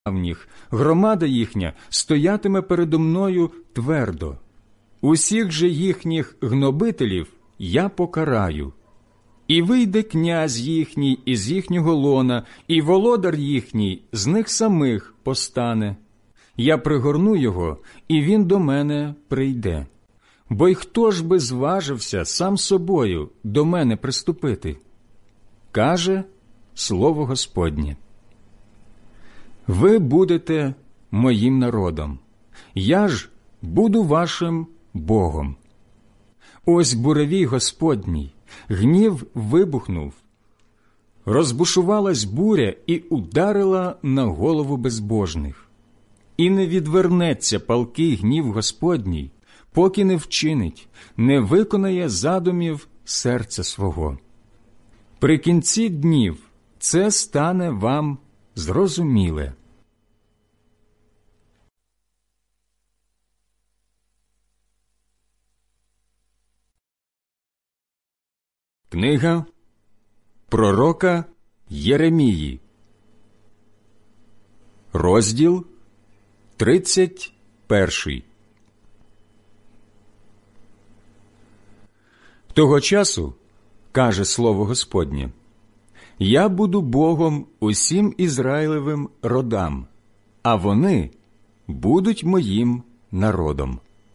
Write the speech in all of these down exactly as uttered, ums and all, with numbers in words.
давніх, громада їхня стоятиме передо мною твердо. Усіх же їхніх гнобителів я покараю. І вийде князь їхній із їхнього лона, і володар їхній з них самих постане. Я пригорну його, і він до мене прийде. Бо й хто ж би зважився сам собою до мене приступити? Каже слово Господнє. Ви будете моїм народом, я ж буду вашим Богом. Ось буревій Господній, гнів вибухнув. Розбушувалась буря і ударила на голову безбожних. І не відвернеться палкий гнів Господній, поки не вчинить, не виконає задумів серця свого. При кінці днів це стане вам зрозуміле. Книга пророка Єремії, розділ тридцять перший. Того часу, каже слово Господнє, я буду Богом усім Ізраїлевим родам, а вони будуть моїм народом.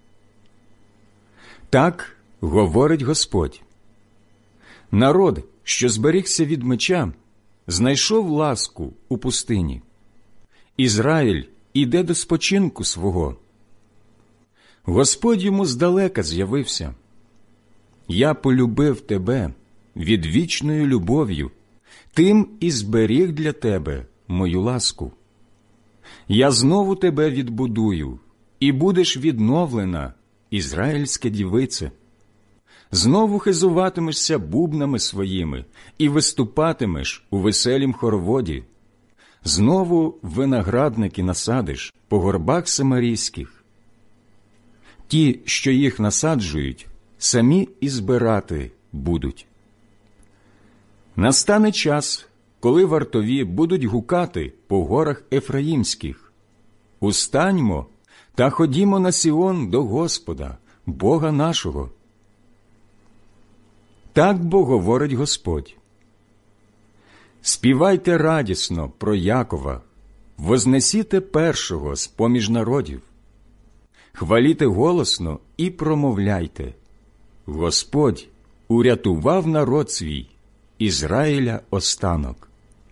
Так говорить Господь. Народ, що зберігся від меча, знайшов ласку у пустині. Ізраїль іде до спочинку свого. Господь йому здалека з'явився. Я полюбив тебе відвічною любов'ю, тим і зберіг для тебе мою ласку. Я знову тебе відбудую, і будеш відновлена, ізраїльська дівице. Знову хизуватимешся бубнами своїми і виступатимеш у веселім хороводі. Знову виноградники насадиш по горбах самарійських. Ті, що їх насаджують, самі і збирати будуть. Настане час, коли вартові будуть гукати по горах Ефраїмських. Устаньмо та ходімо на Сіон до Господа, Бога нашого. Так бо говорить Господь. Співайте радісно про Якова, вознесіте першого з-поміж народів. Хваліте голосно і промовляйте. Господь урятував народ свій, Ізраїля останок.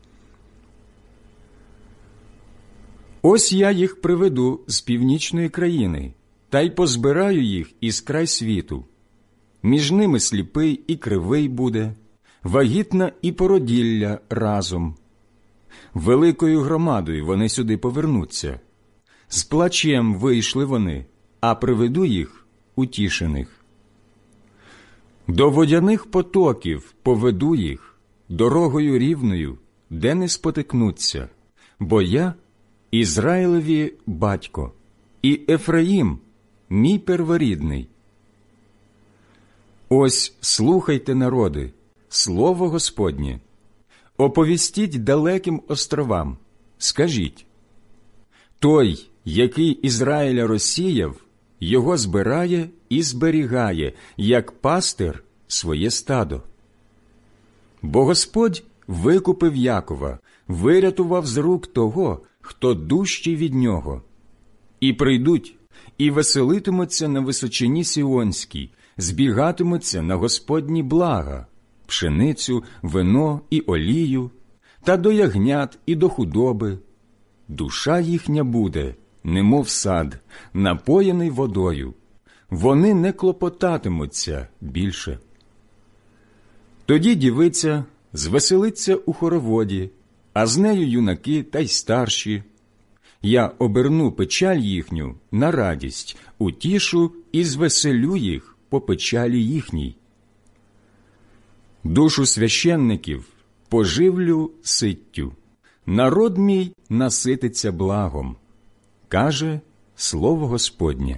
Ось я їх приведу з північної країни, та й позбираю їх із край світу. Між ними сліпий і кривий буде, вагітна і породілля разом. Великою громадою вони сюди повернуться. З плачем вийшли вони, а приведу їх утішених. До водяних потоків поведу їх, дорогою рівною, де не спотикнуться, бо я Ізраїлеві батько, і Ефраїм мій перворідний. Ось слухайте, народи, слово Господнє. Оповістіть далеким островам, скажіть. Той, який Ізраїля розсіяв, його збирає і зберігає, як пастир своє стадо. Бо Господь викупив Якова, вирятував з рук того, хто дужчий від нього. І прийдуть, і веселитимуться на височині Сіонській, збігатимуться на Господні блага, пшеницю, вино і олію, та до ягнят і до худоби. Душа їхня буде, немов сад, напоєний водою. Вони не клопотатимуться більше. Тоді дівиця звеселиться у хороводі, а з нею юнаки та й старші. Я оберну печаль їхню на радість, утішу і звеселю їх по печалі їхній. Душу священників поживлю ситтю, народ мій насититься благом, каже слово Господнє.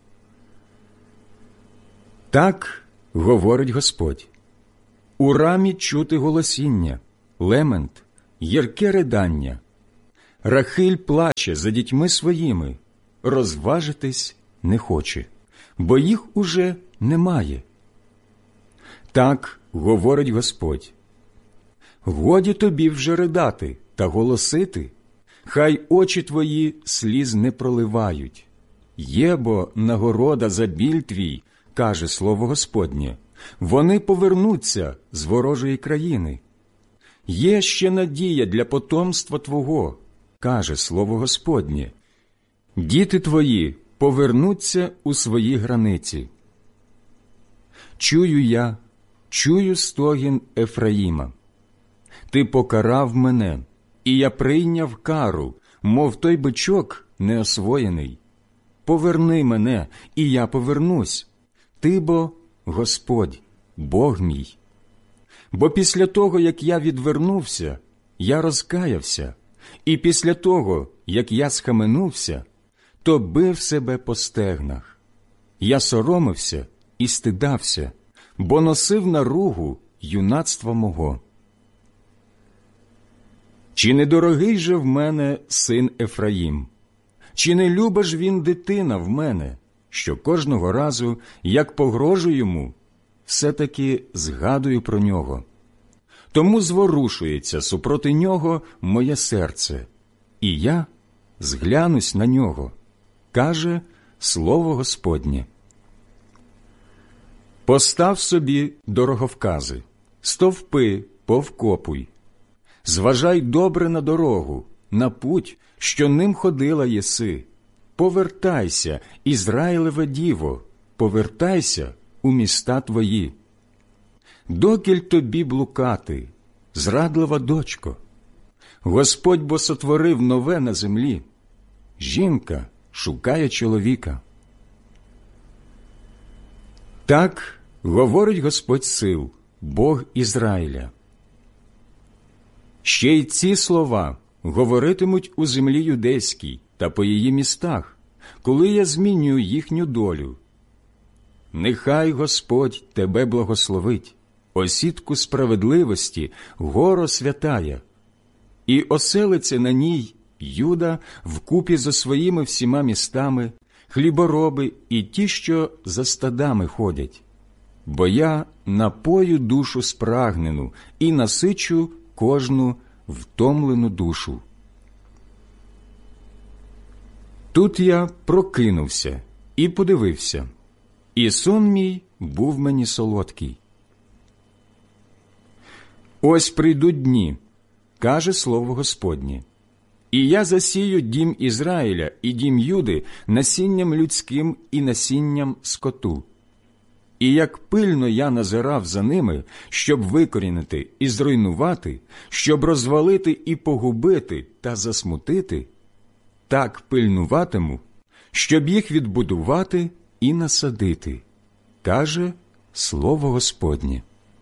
Так говорить Господь. У рамі чути голосіння, лемент, гірке ридання. Рахиль плаче за дітьми своїми, розважитись не хоче, бо їх уже немає. Так говорить Господь: годі тобі вже ридати та голосити, хай очі твої сліз не проливають. Є бо нагорода за біль твій, каже слово Господнє, вони повернуться з ворожої країни. Є ще надія для потомства твого, каже слово Господнє, діти твої повернуться у свої границі. Чую я, чую стогін Ефраїма. Ти покарав мене, і я прийняв кару, мов той бичок неосвоєний. Поверни мене, і я повернусь. Ти бо Господь, Бог мій. Бо після того, як я відвернувся, я розкаявся, і після того, як я схаменувся, то бив себе по стегнах. Я соромився і стидався, бо носив наругу юнацтва мого. Чи не дорогий же в мене син Ефраїм? Чи не люба ж він дитина в мене, що кожного разу, як погрожую йому, все-таки згадую про нього? Тому зворушується супроти нього моє серце, і я зглянусь на нього, каже слово Господнє. Постав собі дороговкази, стовпи повкопуй. Зважай добре на дорогу, на путь, що ним ходила єси. Повертайся, Ізраїлеве діво, повертайся у міста твої. Докіль тобі блукати, зрадлива дочко? Господь бо сотворив нове на землі. Жінка шукає чоловіка. Так говорить Господь сил, Бог Ізраїля. Ще й ці слова говоритимуть у землі юдейській та по її містах, коли я змінюю їхню долю. Нехай Господь тебе благословить, осідку справедливості, горо святая, і оселиться на ній Юда вкупі зо своїми всіма містами, хлібороби і ті, що за стадами ходять. Бо я напою душу спрагнену і насичу кожну втомлену душу. Тут я прокинувся і подивився, і сон мій був мені солодкий. Ось прийдуть дні, каже слово Господнє, і я засію дім Ізраїля і дім Юди насінням людським і насінням скоту. І як пильно я назирав за ними, щоб викорінити і зруйнувати, щоб розвалити і погубити та засмутити, так пильнуватиму, щоб їх відбудувати і насадити, каже слово Господнє.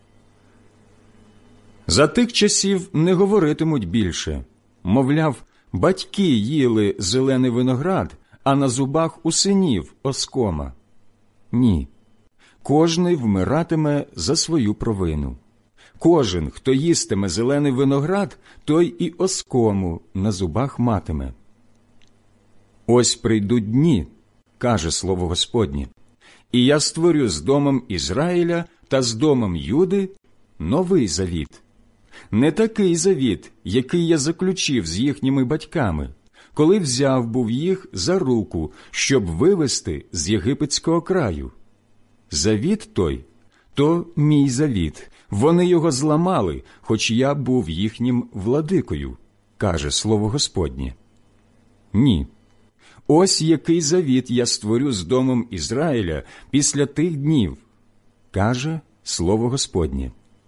За тих часів не говоритимуть більше, мовляв, батьки їли зелений виноград, а на зубах у синів оскома. Ні. Кожний вмиратиме за свою провину. Кожен, хто їстиме зелений виноград, той і оскому на зубах матиме. Ось прийдуть дні, каже слово Господнє, і я створю з домом Ізраїля та з домом Юди новий завіт. Не такий завіт, який я заключив з їхніми батьками, коли взяв був їх за руку, щоб вивести з єгипетського краю. Завіт той – то мій завіт, вони його зламали, хоч я був їхнім владикою, каже слово Господнє. Ні. Ось який завіт я створю з домом Ізраїля після тих днів, каже слово Господнє.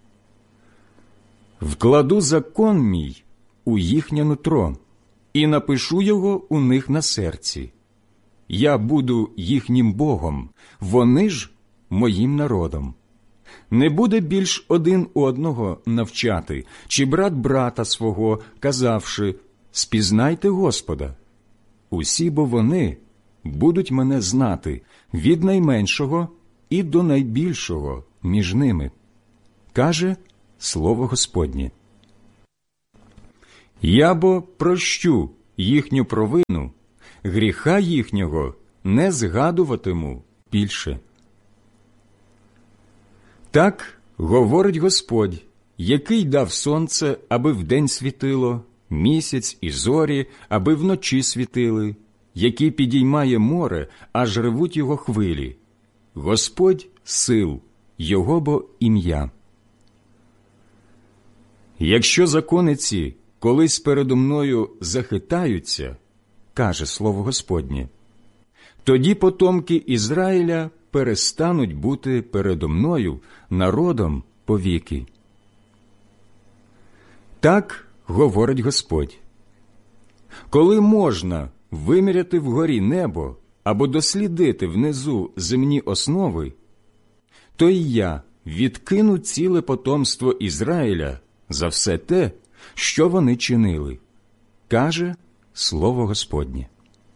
Вкладу закон мій у їхнє нутро і напишу його у них на серці. Я буду їхнім Богом, вони ж моїм народом. Не буде більш один одного навчати, чи брат брата свого, казавши, спізнайте Господа. Усі бо вони будуть мене знати від найменшого і до найбільшого між ними, каже слово Господнє. Я бо прощу їхню провину, гріха їхнього не згадуватиму більше. Так говорить Господь, який дав сонце, аби вдень світило, місяць і зорі, аби вночі світили, який підіймає море, аж ревуть його хвилі. Господь сил, його бо ім'я. Якщо закони ці колись передо мною захитаються, каже слово Господнє, тоді потомки Ізраїля перестануть бути передо мною народом повіки. Так говорить Господь. Коли можна виміряти вгорі небо або дослідити внизу земні основи, то і я відкину ціле потомство Ізраїля за все те, що вони чинили, каже слово Господнє.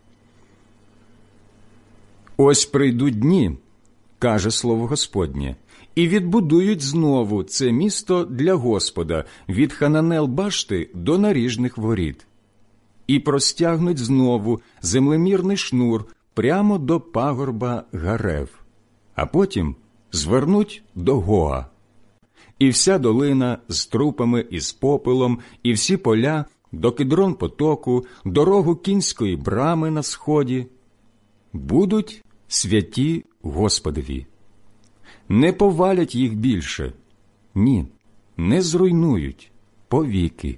Ось прийдуть дні, каже слово Господнє, і відбудують знову це місто для Господа від Хананел-башти до наріжних воріт, і простягнуть знову землемірний шнур прямо до пагорба Гарев, а потім звернуть до Гоа. І вся долина з трупами і з попелом, і всі поля до Кидрон-потоку, дорогу кінської брами на сході, будуть святі Господові. Не повалять їх більше, ні, не зруйнують повіки.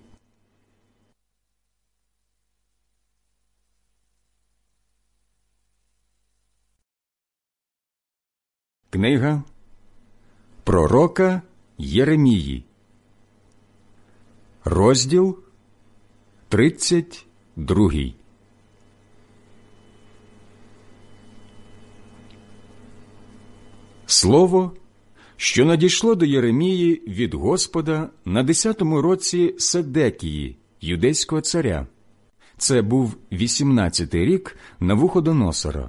Книга пророка Єремії, розділ тридцять другий. Слово, що надійшло до Єремії від Господа на десятому році Седекії, юдейського царя. Це був вісімнадцятий рік Навуходоносора.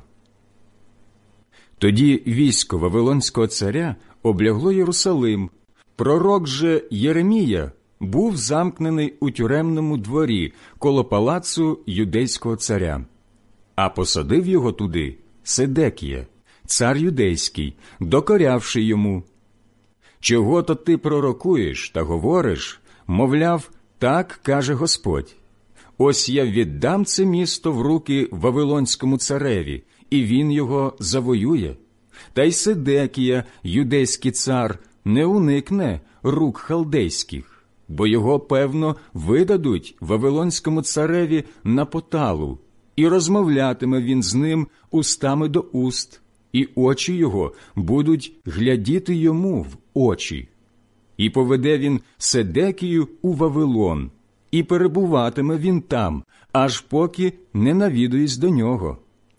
Тоді військо Вавилонського царя облягло Єрусалим. Пророк же Єремія був замкнений у тюремному дворі коло палацу юдейського царя. А посадив його туди Седекія, цар юдейський, докорявши йому: «Чого-то ти пророкуєш та говориш, мовляв, так каже Господь. Ось я віддам це місто в руки Вавилонському цареві, і він його завоює. Та й Седекія, юдейський цар, не уникне рук халдейських, бо його, певно, видадуть Вавилонському цареві на поталу, і розмовлятиме він з ним устами до уст, і очі його будуть глядіти йому в очі. І поведе він Седекію у Вавилон, і перебуватиме він там, аж поки не навідуюсь до нього.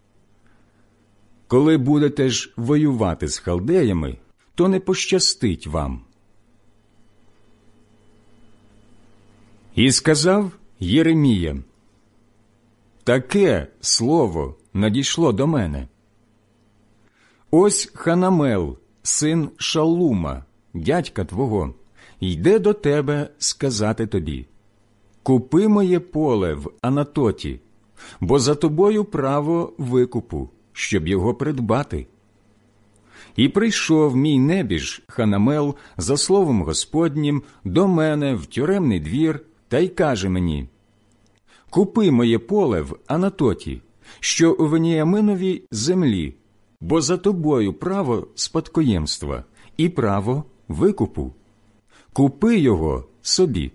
Коли будете ж воювати з халдеями, то не пощастить вам». І сказав Єремія: «Таке слово надійшло до мене. Ось Ханамел, син Шаллума, дядька твого, йде до тебе сказати тобі: купи моє поле в Анатоті, бо за тобою право викупу, щоб його придбати. І прийшов мій небіж Ханамел за словом Господнім до мене в тюремний двір та й каже мені: купи моє поле в Анатоті, що у Веніяминовій землі, бо за тобою право спадкоємства і право викупу. Купи його собі».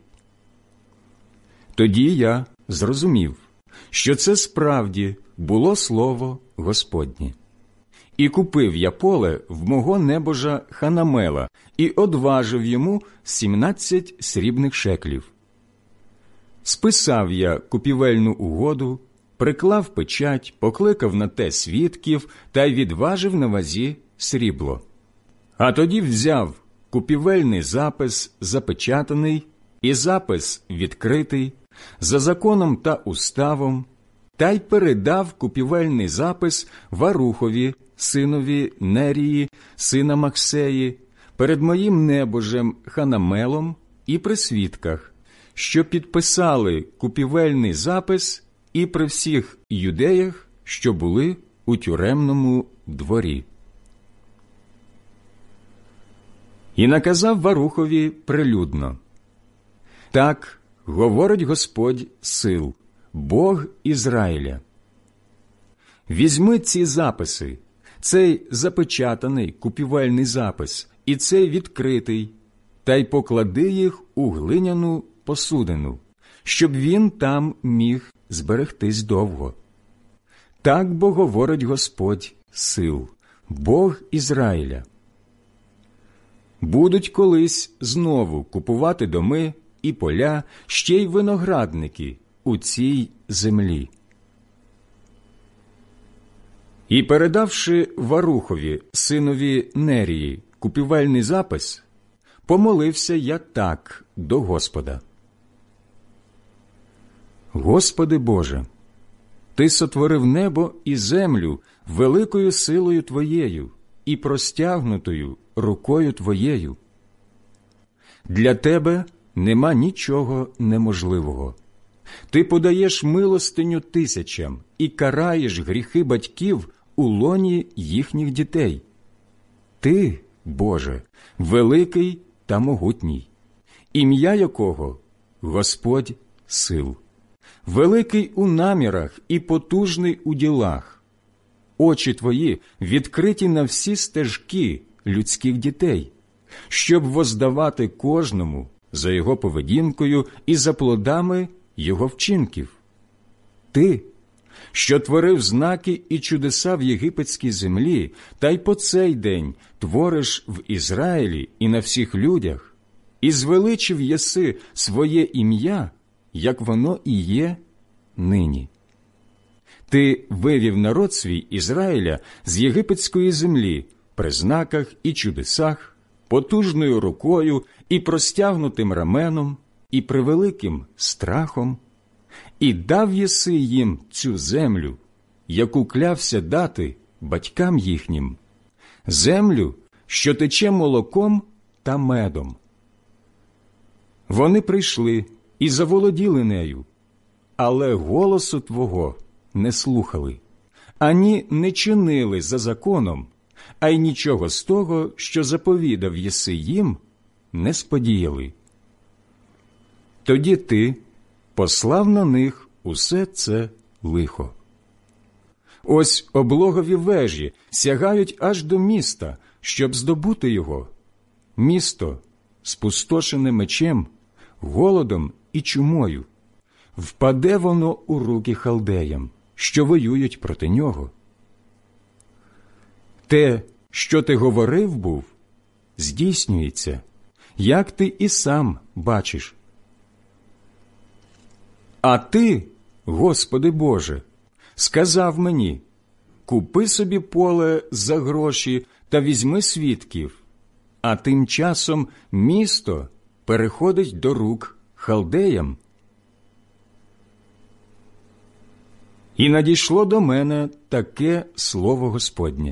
Тоді я зрозумів, що це справді було слово Господнє. І купив я поле в мого небожа Ханамела і одважив йому сімнадцять срібних шеклів. Списав я купівельну угоду, приклав печать, покликав на те свідків та й відважив на вазі срібло. А тоді взяв купівельний запис запечатаний і запис відкритий, за законом та уставом, та й передав купівельний запис Варухові, синові Нерії, сина Максеї, перед моїм небожем Ханамелом і при свідках, що підписали купівельний запис і при всіх юдеях, що були у тюремному дворі. І наказав Варухові прилюдно: «Так говорить Господь сил, Бог Ізраїля. Візьми ці записи, цей запечатаний купівельний запис і цей відкритий, та й поклади їх у глиняну посудину, щоб він там міг зберегтись довго. Так бо говорить Господь сил, Бог Ізраїля. Будуть колись знову купувати доми і поля, ще й виноградники у цій землі». І передавши Варухові, синові Нерії, купівельний запис, помолився я так до Господа: «Господи Боже, Ти сотворив небо і землю великою силою Твоєю і простягнутою рукою Твоєю. Для Тебе нема нічого неможливого. Ти подаєш милостиню тисячам і караєш гріхи батьків у лоні їхніх дітей. Ти, Боже, великий та могутній, ім'я якого – Господь сил, великий у намірах і потужний у ділах. Очі Твої відкриті на всі стежки людських дітей, щоб воздавати кожному за його поведінкою і за плодами його вчинків. Ти, що творив знаки і чудеса в єгипетській землі, та й по цей день твориш в Ізраїлі і на всіх людях, і звеличив єси своє ім'я, як воно і є нині. Ти вивів народ свій Ізраїля з єгипетської землі при знаках і чудесах, потужною рукою і простягнутим раменом, і превеликим страхом, і дав єси їм цю землю, яку клявся дати батькам їхнім, землю, що тече молоком та медом. Вони прийшли і заволоділи нею, але голосу Твого не слухали, ані не чинили за законом, а й нічого з того, що заповідав єси їм, не сподіяли. Тоді Ти послав на них усе це лихо. Ось облогові вежі сягають аж до міста, щоб здобути його. Місто, спустошене мечем, голодом і чумою. Впаде воно у руки халдеям, що воюють проти нього. Те, що ти говорив був, здійснюється, як ти і сам бачиш. А ти, Господи Боже, сказав мені: купи собі поле за гроші та візьми свідків, а тим часом місто переходить до рук халдеям. І надійшло до мене таке слово Господнє: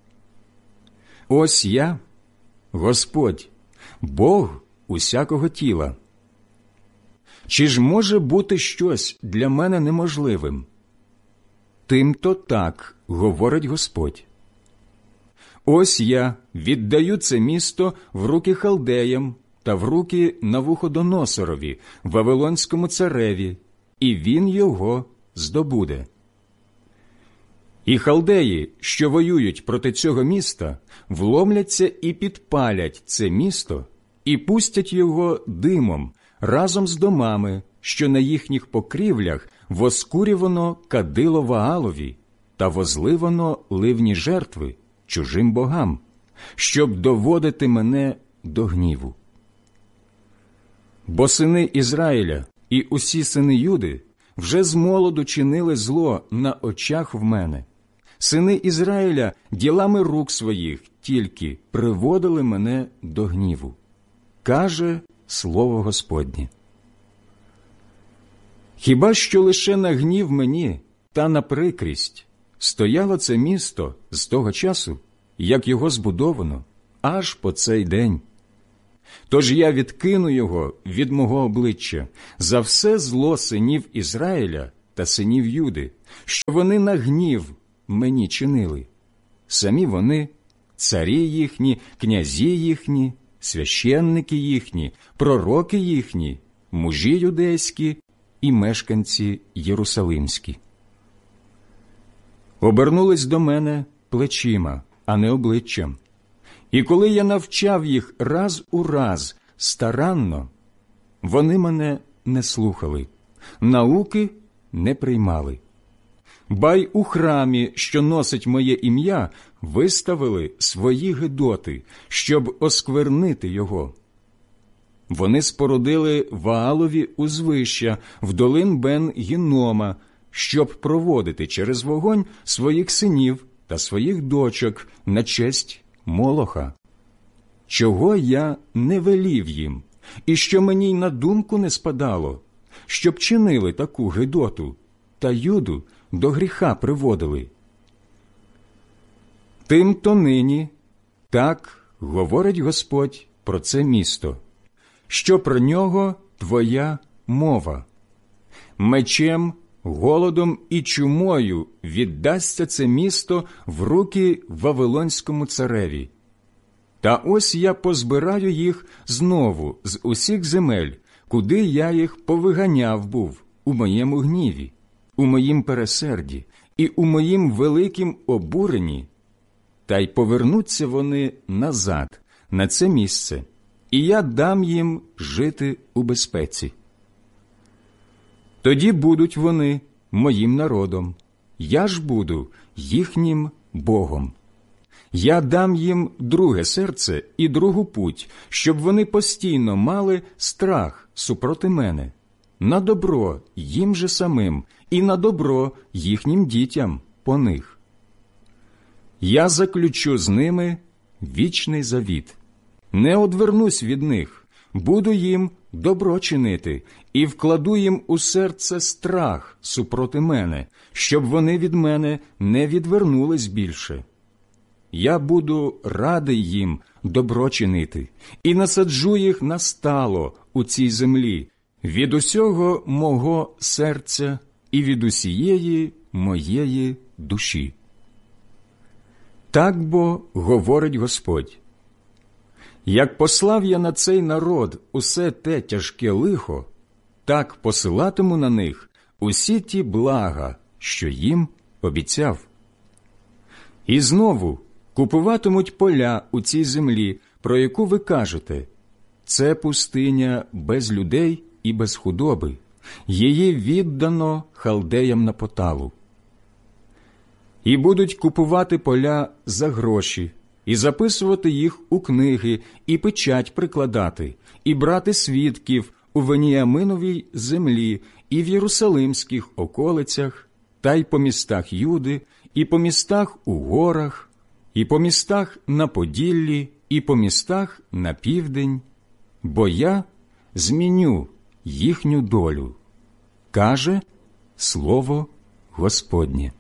ось я, Господь, Бог усякого тіла. Чи ж може бути щось для мене неможливим? Тим-то так говорить Господь. Ось я віддаю це місто в руки халдеям та в руки Навуходоносорові, вавилонському цареві, і він його здобуде. І халдеї, що воюють проти цього міста, вломляться і підпалять це місто, і пустять його димом разом з домами, що на їхніх покрівлях воскурювано кадило Ваалові та возливано ливні жертви чужим богам, щоб доводити мене до гніву. Бо сини Ізраїля і усі сини Юди вже змолоду чинили зло на очах в мене. Сини Ізраїля ділами рук своїх тільки приводили мене до гніву. Каже слово Господнє. Хіба що лише на гнів мені та на прикрість стояло це місто з того часу, як його збудовано, аж по цей день. Тож я відкину його від мого обличчя за все зло синів Ізраїля та синів Юди, що вони на гнів мені чинили. Самі вони, царі їхні, князі їхні, священники їхні, пророки їхні, мужі юдейські і мешканці єрусалимські. Обернулись до мене плечима, а не обличчям. І коли я навчав їх раз у раз старанно, вони мене не слухали, науки не приймали. Бай у храмі, що носить моє ім'я, виставили свої гидоти, щоб осквернити його. Вони спорудили Ваалові узвища в долин Бен-Гіннома, щоб проводити через вогонь своїх синів та своїх дочок на честь Молоха. Чого я не велів їм, і що мені й на думку не спадало, щоб чинили таку гидоту, та Юду до гріха приводили. Тим-то нині так говорить Господь про це місто, що про нього твоя мова. Мечем, голодом і чумою віддасться це місто в руки Вавилонському цареві. Та ось я позбираю їх знову з усіх земель, куди я їх повиганяв був у моєму гніві, у моїм пересерді і у моїм великім обуренні, та й повернуться вони назад на це місце, і я дам їм жити у безпеці. Тоді будуть вони моїм народом, я ж буду їхнім Богом. Я дам їм друге серце і другу путь, щоб вони постійно мали страх супроти мене, на добро їм же самим і на добро їхнім дітям по них. Я заключу з ними вічний завіт, не одвернусь від них, буду їм добро чинити і вкладу їм у серце страх супроти мене, щоб вони від мене не відвернулись більше. Я буду радий їм добро чинити і насаджу їх настало у цій землі від усього мого серця і від усієї моєї душі. Так бо говорить Господь: як послав я на цей народ усе те тяжке лихо, так посилатиму на них усі ті блага, що їм обіцяв. І знову купуватимуть поля у цій землі, про яку ви кажете: це пустиня без людей і без худоби, її віддано халдеям на поталу. І будуть купувати поля за гроші, і записувати їх у книги, і печать прикладати, і брати свідків у Веніяминовій землі, і в Єрусалимських околицях, та й по містах Юди, і по містах у горах, і по містах на Поділлі, і по містах на південь, бо я зміню їхню долю, каже слово Господнє.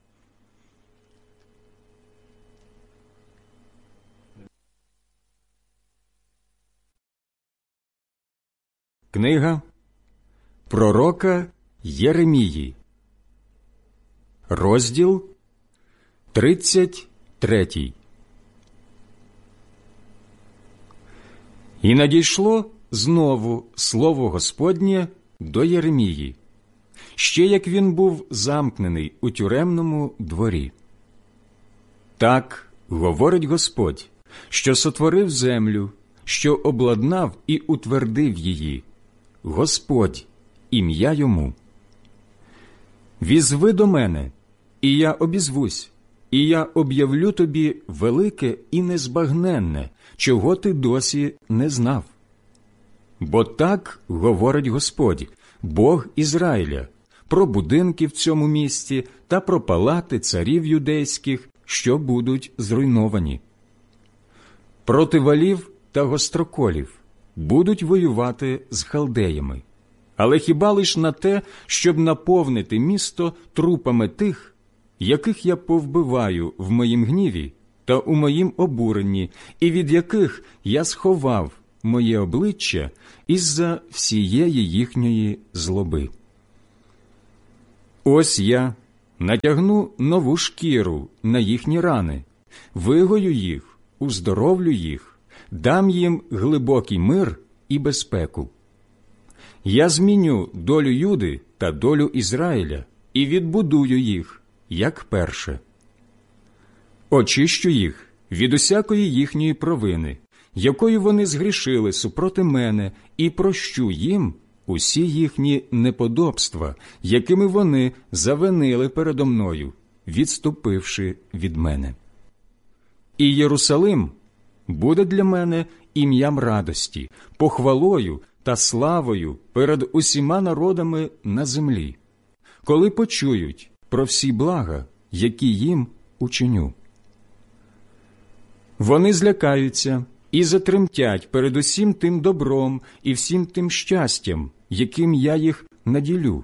Книга пророка Єремії, розділ тридцять третій. І надійшло знову слово Господнє до Єремії, ще як він був замкнений у тюремному дворі. Так говорить Господь, що сотворив землю, що обладнав і утвердив її, Господь, ім'я йому. Візви до мене, і я обізвусь, і я об'явлю тобі велике і незбагненне, чого ти досі не знав. Бо так говорить Господь, Бог Ізраїля, про будинки в цьому місті та про палати царів юдейських, що будуть зруйновані. Проти валів та гостроколів будуть воювати з халдеями, але хіба лиш на те, щоб наповнити місто трупами тих, яких я повбиваю в моїм гніві та у моїм обуренні, і від яких я сховав моє обличчя із-за всієї їхньої злоби. Ось я натягну нову шкіру на їхні рани, вигою їх, уздоровлю їх, дам їм глибокий мир і безпеку. Я зміню долю Юди та долю Ізраїля і відбудую їх, як перше. Очищу їх від усякої їхньої провини, якою вони згрішили супроти мене, і прощу їм усі їхні неподобства, якими вони завинили передо мною, відступивши від мене. І Єрусалим буде для мене ім'ям радості, похвалою та славою перед усіма народами на землі, коли почують про всі блага, які їм учиню. Вони злякаються і затремтять перед усім тим добром і всім тим щастям, яким я їх наділю.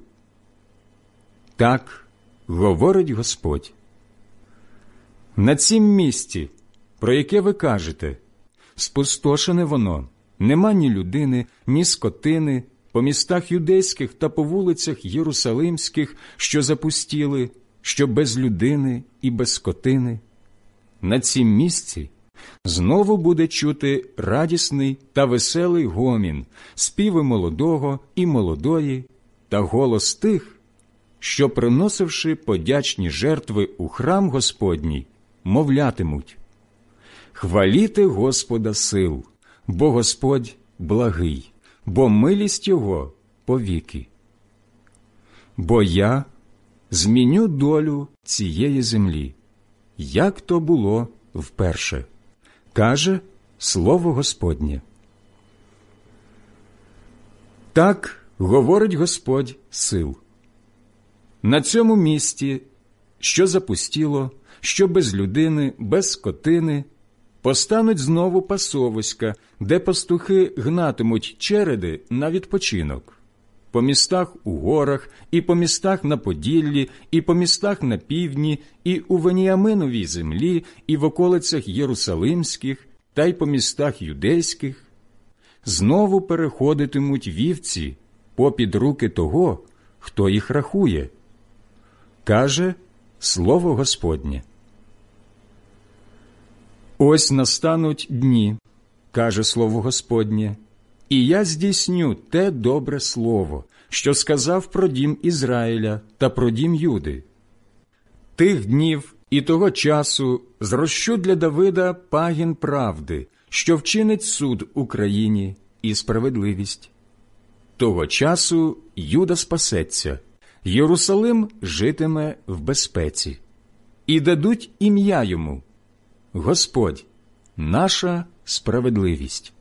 Так говорить Господь. На цім місці, про яке ви кажете, спустошене воно, нема ні людини, ні скотини, по містах юдейських та по вулицях єрусалимських, що запустіли, що без людини і без скотини. На цім місці знову буде чути радісний та веселий гомін, співи молодого і молодої та голос тих, що, приносивши подячні жертви у храм Господній, мовлятимуть: «Хваліте Господа сил, бо Господь благий, бо милість Його повіки. Бо я зміню долю цієї землі, як то було вперше, каже Слово Господнє». Так говорить Господь сил. На цьому місці, що запустіло, що без людини, без скотини, постануть знову пасовиська, де пастухи гнатимуть череди на відпочинок. По містах у горах, і по містах на Поділлі, і по містах на півдні, і у Веніаминовій землі, і в околицях Єрусалимських, та й по містах юдейських. Знову переходитимуть вівці попід руки того, хто їх рахує, каже Слово Господнє. Ось настануть дні, каже Слово Господнє, і я здійсню те добре слово, що сказав про дім Ізраїля та про дім Юди. Тих днів і того часу зрощу для Давида пагін правди, що вчинить суд Україні і справедливість. Того часу Юда спасеться, Єрусалим житиме в безпеці. І дадуть ім'я йому: Господь, наша справедливість.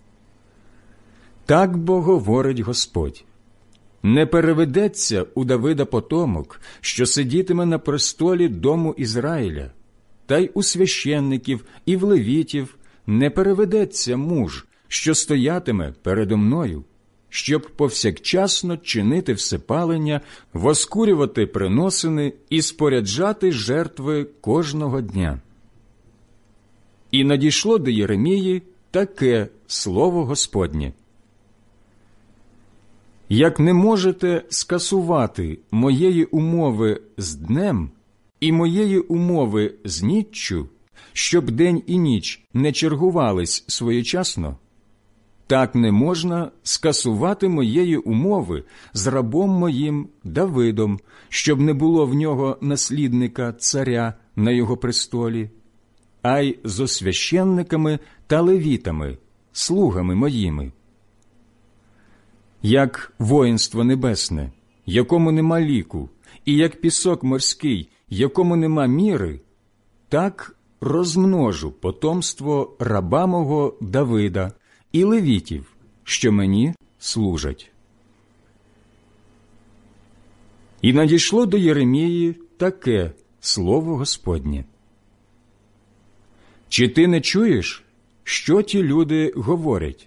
Так бо говорить Господь: не переведеться у Давида потомок, що сидітиме на престолі дому Ізраїля, та й у священників і в левітів не переведеться муж, що стоятиме передо мною, щоб повсякчасно чинити всепалення, воскурювати приносини і споряджати жертви кожного дня. І надійшло до Єремії таке слово Господнє: як не можете скасувати моєї умови з днем і моєї умови з ніччю, щоб день і ніч не чергувались своєчасно, так не можна скасувати моєї умови з рабом моїм Давидом, щоб не було в нього наслідника царя на його престолі, а й зо священниками та левітами, слугами моїми. Як воїнство небесне, якому нема ліку, і як пісок морський, якому нема міри, так розмножу потомство раба мого Давида і левітів, що мені служать. І надійшло до Єремії таке слово Господнє: чи ти не чуєш, що ті люди говорять?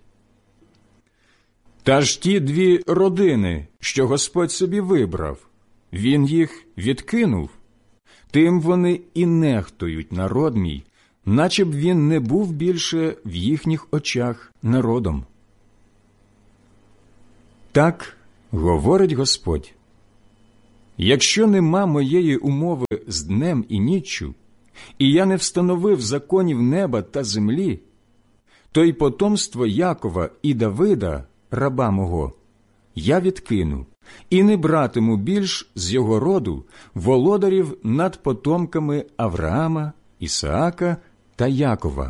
Та ж ті дві родини, що Господь собі вибрав, Він їх відкинув. Тим вони і нехтують народ мій, наче б він не був більше в їхніх очах народом. Так говорить Господь: Якщо нема моєї умови з днем і ніччю, і я не встановив законів неба та землі, то й потомство Якова і Давида, раба мого, я відкину, і не братиму більш з його роду володарів над потомками Авраама, Ісаака та Якова.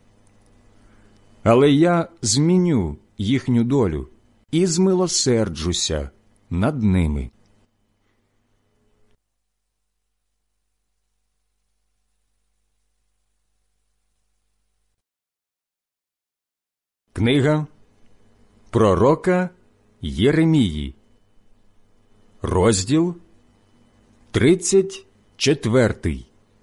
Але я зміню їхню долю і змилосерджуся над ними. Книга пророка Єремії, розділ тридцять четвертий.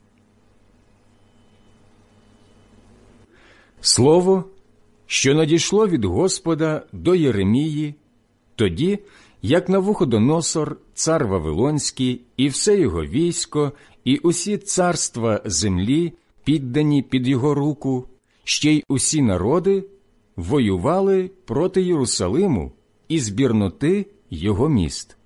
Слово, що надійшло від Господа до Єремії, тоді, як Навуходоносор, цар Вавилонський, і все його військо, і усі царства землі, піддані під його руку, ще й усі народи, воювали проти Єрусалиму і збірноти його міст.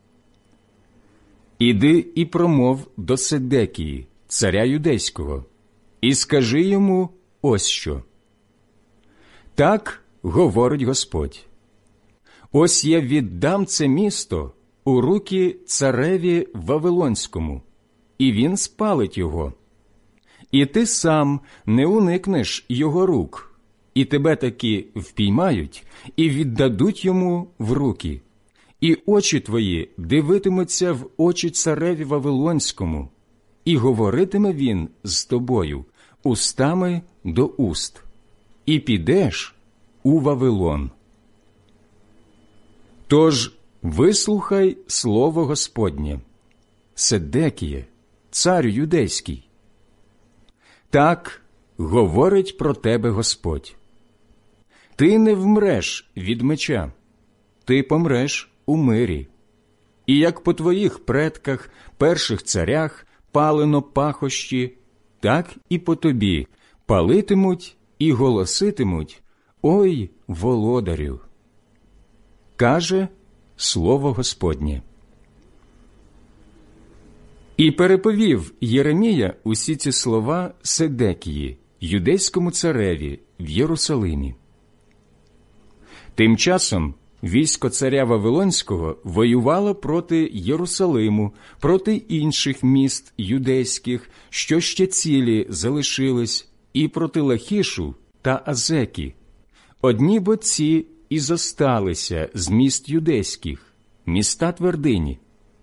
«Іди і промов до Седекії, царя юдейського, і скажи йому ось що. Так говорить Господь. Ось я віддам це місто у руки цареві Вавилонському, і він спалить його. І ти сам не уникнеш його рук, і тебе таки впіймають і віддадуть йому в руки, і очі твої дивитимуться в очі цареві Вавилонському, і говоритиме він з тобою устами до уст, і підеш у Вавилон. Тож вислухай слово Господнє, Седекіє, царю юдейський. Так говорить про тебе Господь. Ти не вмреш від меча, ти помреш у мирі. І як по твоїх предках, перших царях, палено пахощі, так і по тобі палитимуть і голоситимуть: «Ой, володарю!» Каже слово Господнє. І переповів Єремія усі ці слова Седекії, юдейському цареві, в Єрусалимі. Тим часом військо царя Вавилонського воювало проти Єрусалиму, проти інших міст юдейських, що ще цілі залишились, і проти Лахішу та Азеки. Одні бо ці і зосталися з міст юдейських, міста твердині.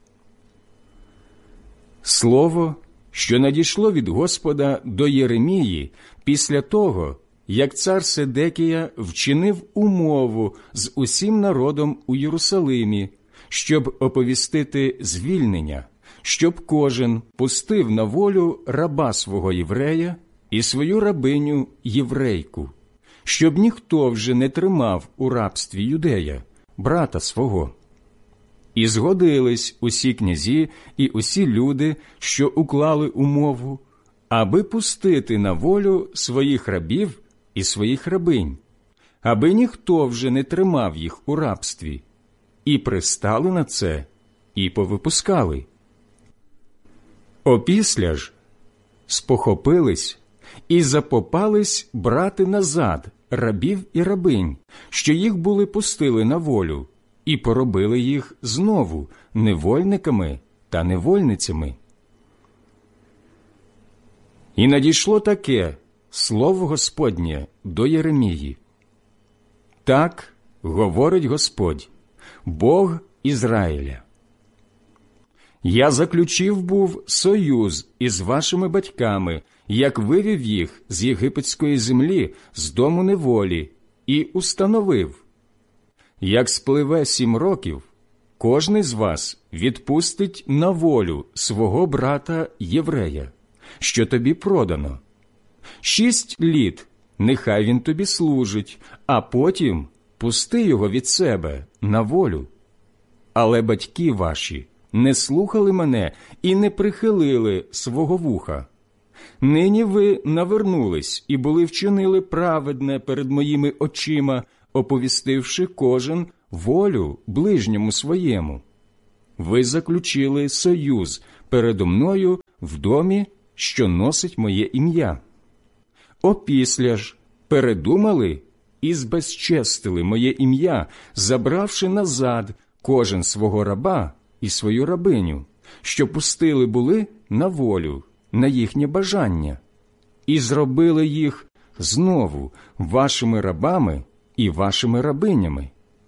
Слово, що надійшло від Господа до Єремії після того, як цар Седекія вчинив умову з усім народом у Єрусалимі, щоб оповістити звільнення, щоб кожен пустив на волю раба свого єврея і свою рабиню єврейку, щоб ніхто вже не тримав у рабстві юдея, брата свого. І згодились усі князі і усі люди, що уклали умову, аби пустити на волю своїх рабів і своїх рабинь, аби ніхто вже не тримав їх у рабстві, і пристали на це, і повипускали. Опісля ж спохопились і запопались брати назад рабів і рабинь, що їх були пустили на волю, і поробили їх знову невольниками та невольницями. І надійшло таке слово Господнє до Єремії. Так говорить Господь, Бог Ізраїля. Я заключив був союз із вашими батьками, як вивів їх з єгипетської землі, з дому неволі, і установив: як спливе сім років, кожний з вас відпустить на волю свого брата єврея, що тобі продано. Шість літ нехай він тобі служить, а потім пусти його від себе на волю. Але батьки ваші не слухали мене і не прихилили свого вуха. Нині ви навернулись і були вчинили праведне перед моїми очима, оповістивши кожен волю ближньому своєму. ви заключили союз передо мною в домі, що носить моє ім'я. Опісля ж передумали і збезчестили моє ім'я, забравши назад кожен свого раба і свою рабиню, що пустили були на волю, на їхнє бажання, і зробили їх знову вашими рабами і вашими рабинями.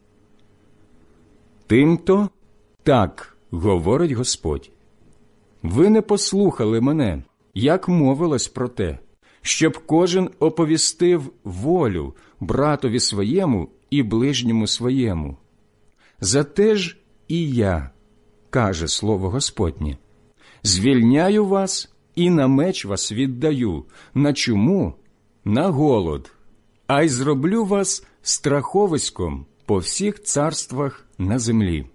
Тимто так говорить Господь. Ви не послухали мене, як мовилось про те, щоб кожен оповістив волю братові своєму і ближньому своєму. Зате ж і я, каже слово Господнє, звільняю вас і на меч вас віддаю, на чуму, на голод, а й зроблю вас страховиськом по всіх царствах на землі.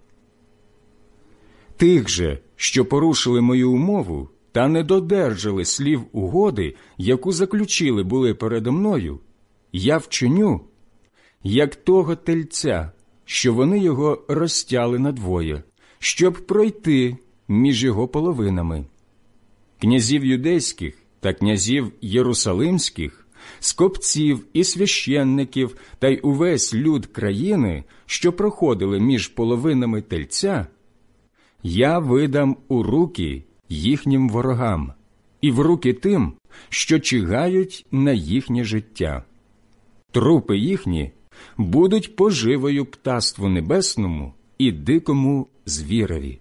Тих же, що порушили мою умову та не додержали слів угоди, яку заключили були передо мною, я вчиню, як того тельця, що вони його розтяли надвоє, щоб пройти між його половинами. Князів юдейських та князів єрусалимських, скопців і священників та й увесь люд країни, що проходили між половинами тельця, я видам у руки їхнім ворогам і в руки тим, що чигають на їхнє життя. Трупи їхні будуть поживою птаству небесному і дикому звірові.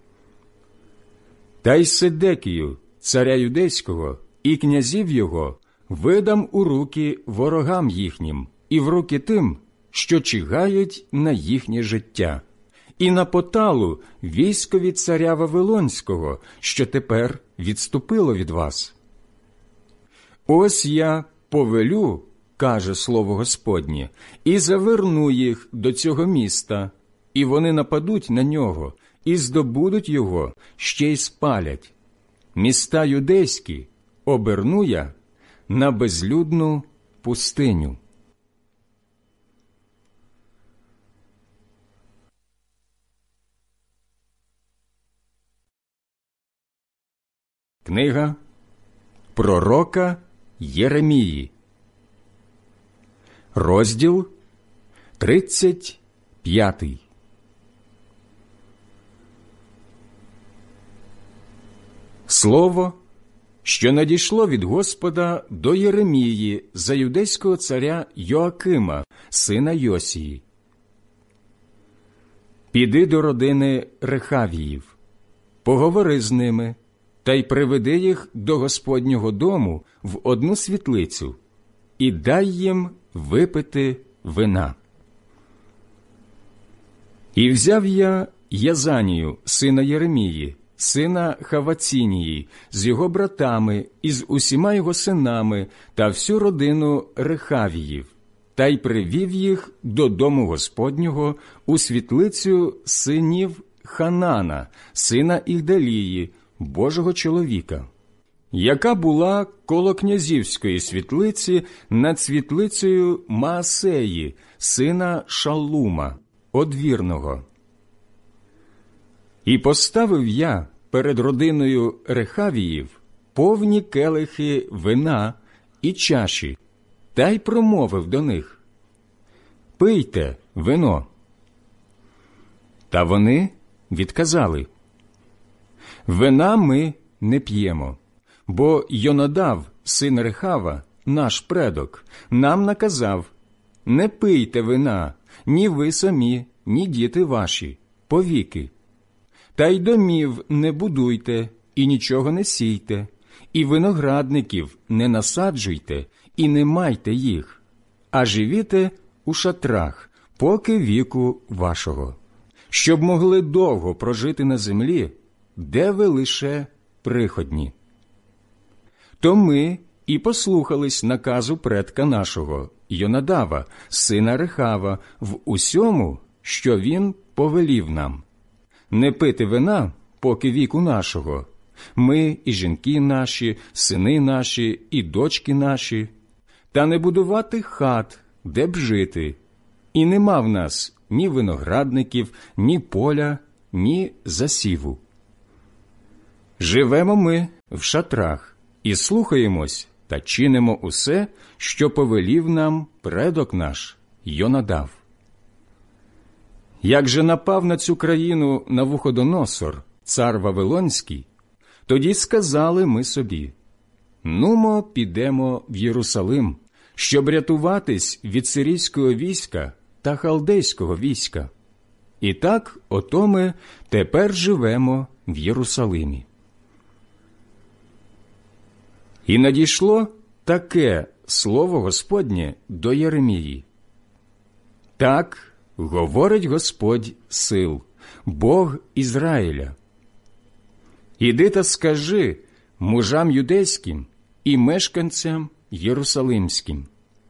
Та й Седекію, царя юдейського, і князів його видам у руки ворогам їхнім і в руки тим, що чигають на їхнє життя, і на поталу військові царя Вавилонського, що тепер відступило від вас. Ось я повелю, каже слово Господнє, і заверну їх до цього міста, і вони нападуть на нього, і здобудуть його, ще й спалять. Міста юдейські оберну я на безлюдну пустиню. Книга пророка Єремії, розділ тридцять п'ятий. Слово, що надійшло від Господа до Єремії за юдейського царя Йоакима, сина Йосії. Піди до родини Рехавіїв, поговори з ними, та й приведи їх до Господнього дому в одну світлицю, і дай їм випити вина. І взяв я Язанію, сина Єремії, сина Хавацінії, з його братами і з усіма його синами та всю родину Рехавіїв, та й привів їх до дому Господнього у світлицю синів Ханана, сина Ігдалії, Божого чоловіка, яка була коло князівської світлиці над світлицею Маасеї, сина Шаллума, одвірного. І поставив я перед родиною Рехавіїв повні келихи вина і чаші, та й промовив до них: «Пийте вино». Та вони відказали: «Вина ми не п'ємо, бо Йонадав, син Рехава, наш предок, нам наказав: не пийте вина, ні ви самі, ні діти ваші, повіки. Та й домів не будуйте, і нічого не сійте, і виноградників не насаджуйте, і не майте їх, а живіте у шатрах, поки віку вашого, щоб могли довго прожити на землі, де ви лише приходні». То ми і послухались наказу предка нашого, Йонадава, сина Рехава, в усьому, що він повелів нам: не пити вина, поки віку нашого, ми і жінки наші, сини наші і дочки наші, та не будувати хат, де б жити, і нема в нас ні виноградників, ні поля, ні засіву. Живемо ми в шатрах і слухаємось та чинимо усе, що повелів нам предок наш Йонадав. Як же напав на цю країну Навуходоносор, цар Вавилонський, тоді сказали ми собі: «Нумо, підемо в Єрусалим, щоб рятуватись від сирійського війська та халдейського війська. І так, ото ми тепер живемо в Єрусалимі». І надійшло таке слово Господнє до Єремії: «Так говорить Господь сил, Бог Ізраїля. Іди та скажи мужам юдейським і мешканцям єрусалимським: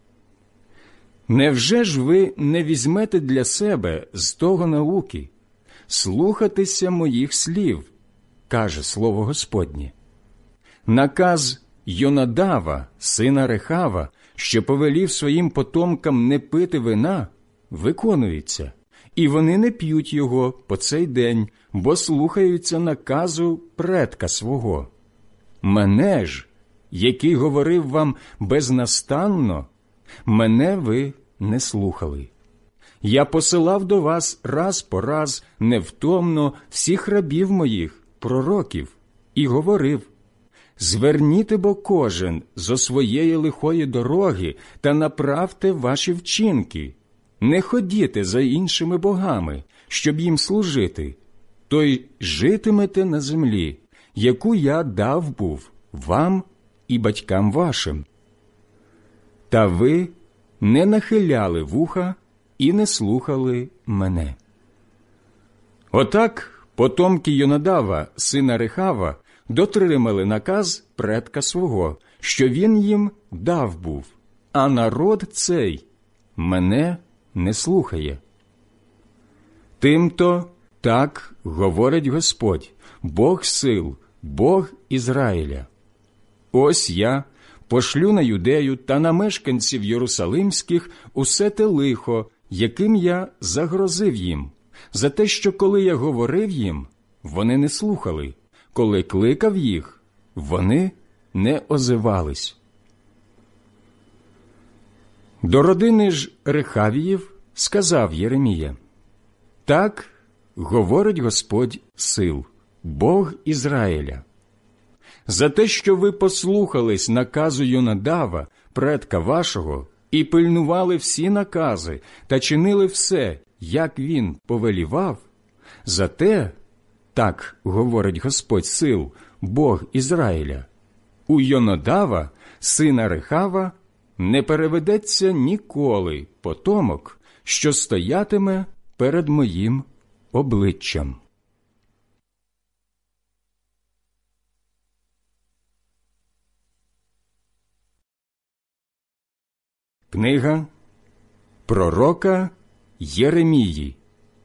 невже ж ви не візьмете для себе з того науки слухатися моїх слів, каже слово Господнє? Наказ Йонадава, сина Рехава, що повелів своїм потомкам не пити вина, виконується, і вони не п'ють його по цей день, бо слухаються наказу предка свого. Мене ж, який говорив вам безнастанно, мене ви не слухали. Я посилав до вас раз по раз невтомно всіх рабів моїх, пророків, і говорив: зверніте бо кожен зо своєї лихої дороги та направте ваші вчинки. Не ходіте за іншими богами, щоб їм служити, то й житимете на землі, яку я дав був вам і батькам вашим. Та ви не нахиляли вуха і не слухали мене». Отак потомки Йонадава, сина Рехава, дотримали наказ предка свого, що він їм дав був, а народ цей мене не слухає. Тимто так говорить Господь, Бог сил, Бог Ізраїля: ось я пошлю на Юдею та на мешканців Єрусалимських усе те лихо, яким я загрозив їм, за те, що коли я говорив їм, вони не слухали, коли кликав їх, вони не озивались. До родини ж Рехавіїв сказав Єремія: так говорить Господь сил, Бог Ізраїля. За те, що ви послухались наказу Йонадава, предка вашого, і пильнували всі накази та чинили все, як він повелівав, за те, так говорить Господь сил, Бог Ізраїля, у Йонадава, сина Рехава, не переведеться ніколи потомок, що стоятиме перед моїм обличчям. Книга пророка Єремії,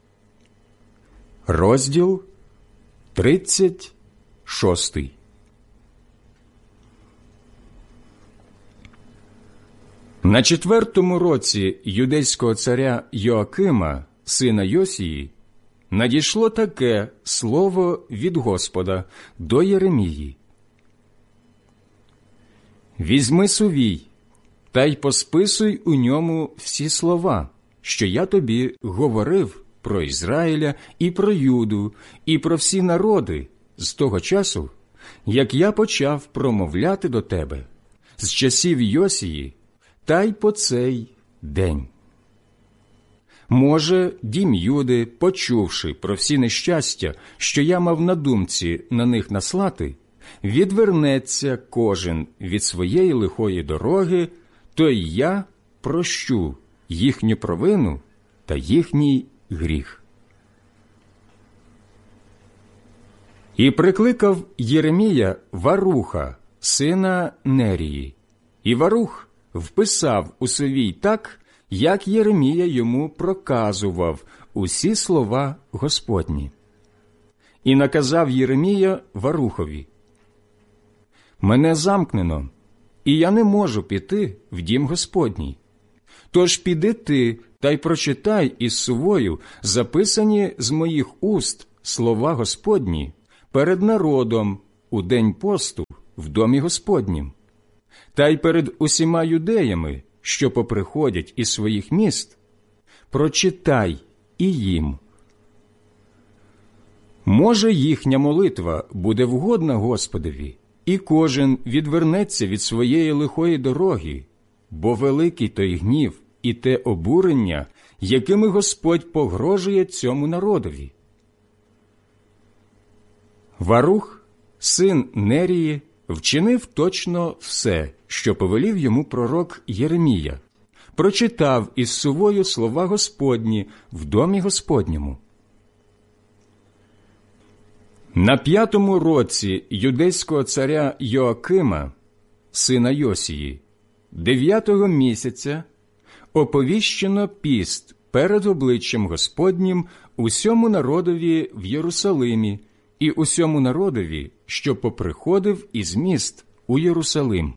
розділ тридцять шостий. На четвертому році юдейського царя Йоакима, сина Йосії, надійшло таке слово від Господа до Єремії: «Візьми сувій, та й посписуй у ньому всі слова, що я тобі говорив про Ізраїля і про Юду, і про всі народи з того часу, як я почав промовляти до тебе, з часів Йосії, та й по цей день. Може, дім Юди, почувши про всі нещастя, що я мав на думці на них наслати, відвернеться кожен від своєї лихої дороги, то й я прощу їхню провину та їхній гріх». І прикликав Єремія Варуха, сина Нерії, і Варух вписав у сувій так, як Єремія йому проказував усі слова Господні. І наказав Єремія Варухові: «Мене замкнено, і я не можу піти в дім Господній. Тож піди ти та й прочитай із сувою записані з моїх уст слова Господні перед народом у день посту в домі Господнім, та й перед усіма юдеями, що поприходять із своїх міст, прочитай і їм. Може, їхня молитва буде вгодна Господові, і кожен відвернеться від своєї лихої дороги, бо великий той гнів і те обурення, якими Господь погрожує цьому народові. Варух, син Нерії, вчинив точно все, що повелів йому пророк Єремія, прочитав із сувою слова Господні в домі Господньому. На п'ятому році юдейського царя Йоакима, сина Йосії, дев'ятого місяця, оповіщено піст перед обличчям Господнім усьому народові в Єрусалимі і усьому народові, що поприходив із міст у Єрусалим.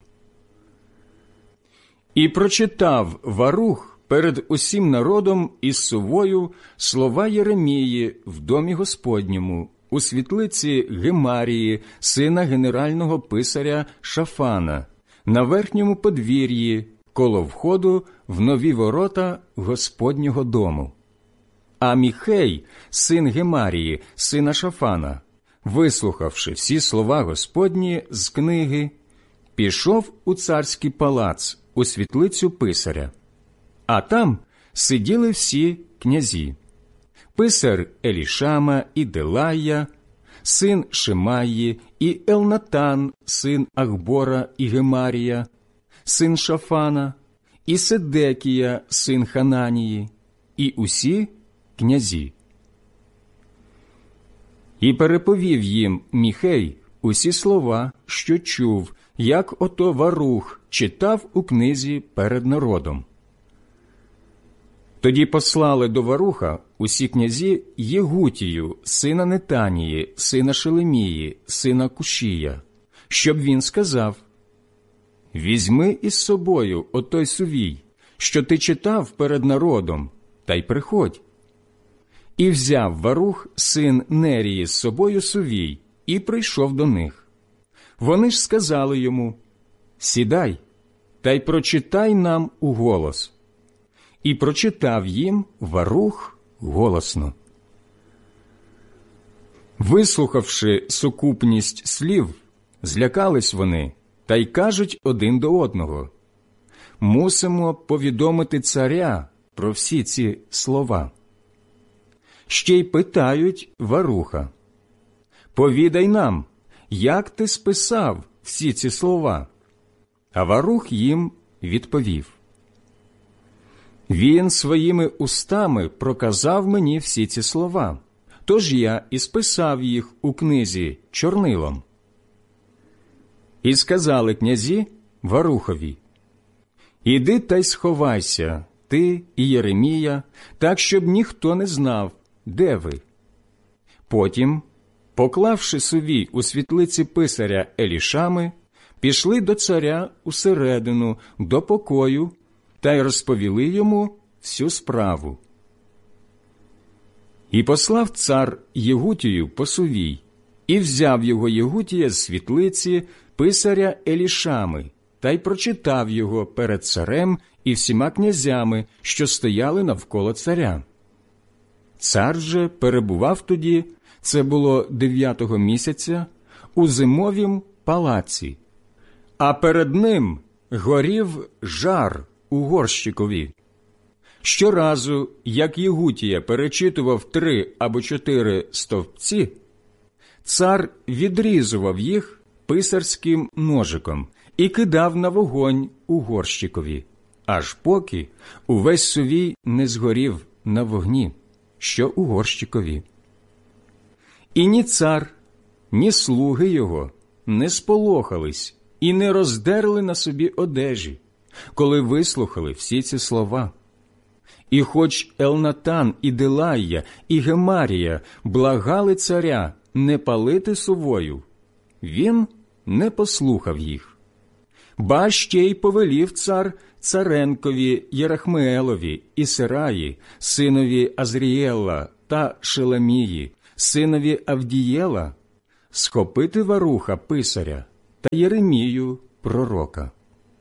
І прочитав Варух перед усім народом із сувою слова Єремії в домі Господньому, у світлиці Гемарії, сина генерального писаря Шафана, на верхньому подвір'ї, коло входу в нові ворота Господнього дому. А Міхей, син Гемарії, сина Шафана, вислухавши всі слова Господні з книги, пішов у царський палац, у світлицю писаря. А там сиділи всі князі: писар Елішама і Делая, син Шимаї, і Елнатан, син Ахбора і Гемарія, син Шафана, і Седекія, син Хананії, і усі князі. І переповів їм Міхей усі слова, що чув, як ото Варух читав у книзі перед народом. Тоді послали до Варуха усі князі Єгутію, сина Нетанії, сина Шелемії, сина Кушія, щоб він сказав: «Візьми із собою отой сувій, що ти читав перед народом, та й приходь». І взяв Варух, син Нерії, з собою сувій, і прийшов до них. Вони ж сказали йому: «Сідай, та й прочитай нам уголос». І прочитав їм Варух голосно. Вислухавши сукупність слів, злякались вони, та й кажуть один до одного: «Мусимо повідомити царя про всі ці слова». Ще й питають Варуха: «Повідай нам, як ти списав всі ці слова?» А Варух їм відповів: «Він своїми устами проказав мені всі ці слова, тож я і списав їх у книзі чорнилом». І сказали князі Варухові: «Іди та й сховайся, ти і Єремія, так, щоб ніхто не знав, де ви». Потім, поклавши сувій у світлиці писаря Елішами, пішли до царя усередину, до покою, та й розповіли йому всю справу. І послав цар Єгутію по сувій, і взяв його Єгутія з світлиці писаря Елішами, та й прочитав його перед царем і всіма князями, що стояли навколо царя. Цар же перебував тоді, це було дев'ятого місяця, у зимовім палаці, а перед ним горів жар у горщикові. Щоразу, як Єгутія перечитував три або чотири стовпці, цар відрізував їх писарським ножиком і кидав на вогонь у горщикові, аж поки увесь сувій не згорів на вогні, що у горщикові. І ні цар, ні слуги його не сполохались і не роздерли на собі одежі, коли вислухали всі ці слова. І хоч Елнатан і Делая і Гемарія благали царя не палити сувою, він не послухав їх. Ба ще й повелів цар Царенкові Єрахмеелові і Сераї, синові Азрієла, та Шелемії, синові Авдієла, схопити Варуха писаря та Єремію пророка.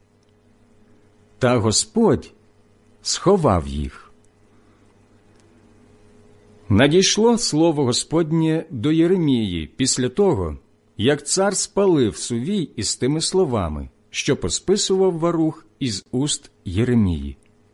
Та Господь сховав їх. Надійшло слово Господнє до Єремії після того, як цар спалив сувій із тими словами, що посписував Варух із уст Єремії.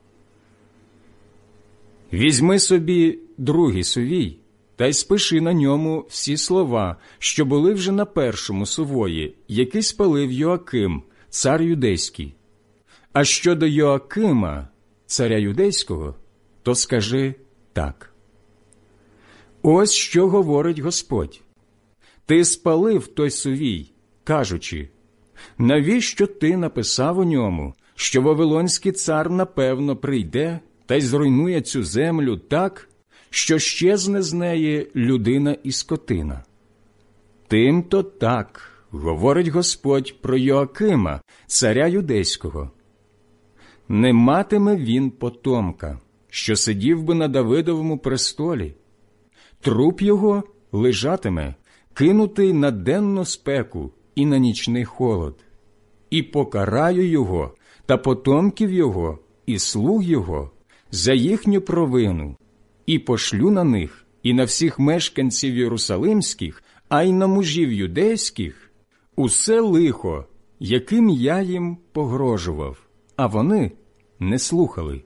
«Візьми собі другий сувій, та й спиши на ньому всі слова, що були вже на першому сувої, який спалив Йоаким, цар юдейський. А щодо Йоакима, царя юдейського, то скажи так. Ось що говорить Господь. Ти спалив той сувій, кажучи, навіщо ти написав у ньому, що Вавилонський цар напевно прийде та й зруйнує цю землю так, що щезне з неї людина і скотина? Тим-то так говорить Господь про Йоакима, царя юдейського. Не матиме він потомка, що сидів би на Давидовому престолі. Труп його лежатиме, кинутий на денну спеку і на нічний холод. І покараю його та потомків його і слуг його за їхню провину, і пошлю на них і на всіх мешканців єрусалимських, а й на мужів юдейських усе лихо, яким я їм погрожував, а вони не слухали».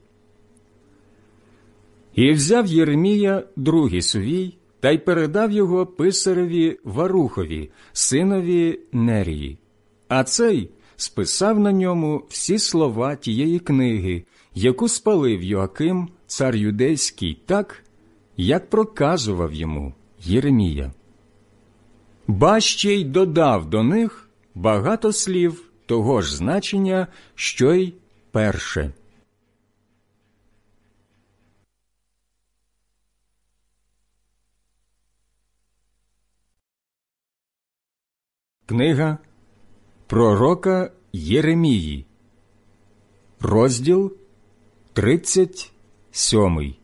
І взяв Єремія другий сувій та й передав його писареві Варухові, синові Нерії. А цей списав на ньому всі слова тієї книги, яку спалив Йоаким, цар юдейський, так, як проказував йому Єремія. Ба ще й додав до них багато слів того ж значення, що й перше. Книга пророка Єремії, розділ тридцять сьомий.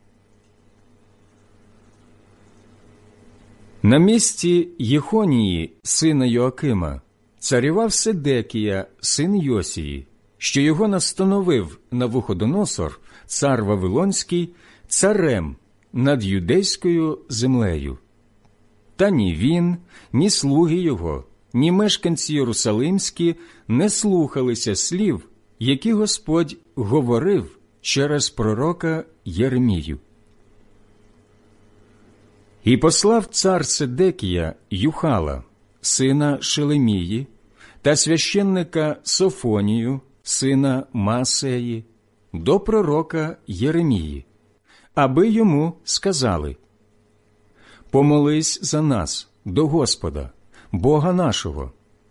На місці Єхонії, сина Йоакима, царював Седекія, син Йосії, що його настановив Навуходоносор, цар Вавилонський, царем над юдейською землею. Та ні він, ні слуги його, ні мешканці єрусалимські не слухалися слів, які Господь говорив через пророка Єремію. І послав цар Седекія Юхала, сина Шелемії, та священника Софонію, сина Маасеї, до пророка Єремії, аби йому сказали: «Помолись за нас до Господа, Бога нашого».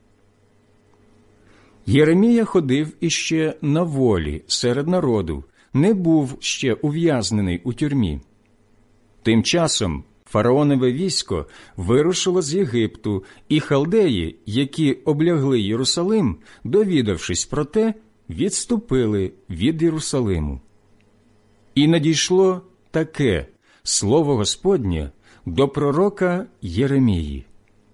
Єремія ходив іще на волі серед народу, не був ще ув'язнений у тюрмі. Тим часом фараонове військо вирушило з Єгипту, і халдеї, які облягли Єрусалим, довідавшись про те, відступили від Єрусалиму. І надійшло таке слово Господнє до пророка Єремії.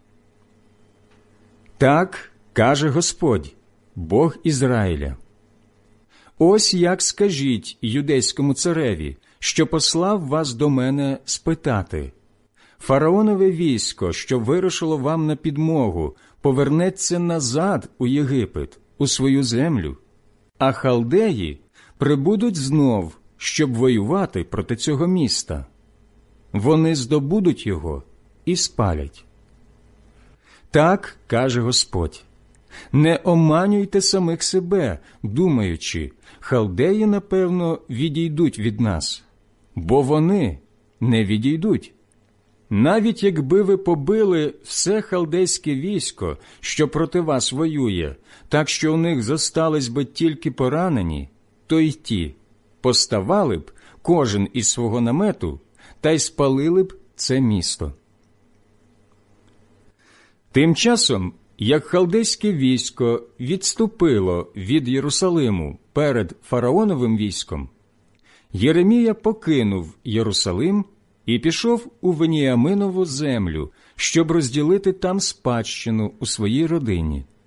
«Так каже Господь, Бог Ізраїля: ось як скажіть юдейському цареві, що послав вас до мене спитати: фараонове військо, що вирушило вам на підмогу, повернеться назад у Єгипет, у свою землю, а халдеї прибудуть знов, щоб воювати проти цього міста. Вони здобудуть його і спалять. Так каже Господь: не оманюйте самих себе, думаючи, халдеї, напевно, відійдуть від нас, бо вони не відійдуть. Навіть якби ви побили все халдейське військо, що проти вас воює, так що у них зостались би тільки поранені, то й ті поставали б кожен із свого намету та й спалили б це місто. Тим часом, як халдейське військо відступило від Єрусалиму перед фараоновим військом, Єремія покинув Єрусалим і пішов у Веніаминову землю, щоб розділити там спадщину у своїй родині.